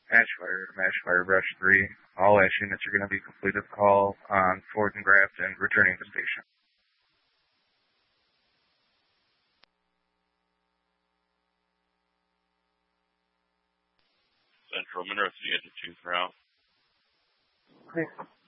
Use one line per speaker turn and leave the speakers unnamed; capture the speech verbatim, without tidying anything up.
Ash Fire, Ash Fire Brush three. All Ash units are going to be completed call on Ford and Graft and returning to station.
Central, Monroe City at the tooth route.
Okay.